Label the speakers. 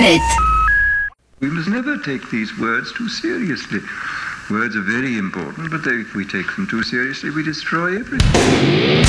Speaker 1: Planet.
Speaker 2: We must never take these words too seriously. Words are very important, but if we take them too seriously, we destroy everything.